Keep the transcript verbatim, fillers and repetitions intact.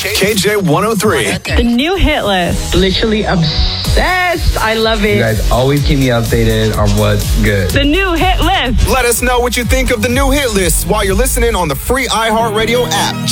K J one oh three. The new hit list. Literally obsessed. I love it. You guys always keep me updated on what's good. The new hit list. Let us know what you think of the new hit list while you're listening on the free iHeartRadio app.